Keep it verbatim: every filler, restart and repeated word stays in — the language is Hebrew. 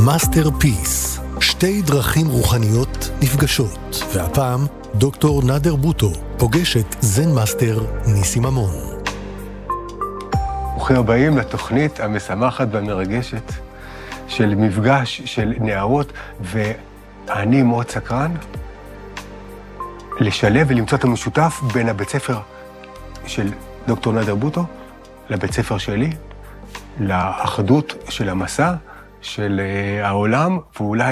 מאסטרפיס, שתי דרכים רוחניות נפגשות, והפעם דוקטור נאדר בוטו פוגש את זן מאסטר ניסים ממון. ברוכים הבאים לתוכנית המשמחת והמרגשת של מפגש של נערות, ואני מאוד סקרן לשלב ולמצוא את המשותף בין הבית ספר של דוקטור נאדר בוטו לבית ספר שלי, לאחדות של המסע של העולם, ואולי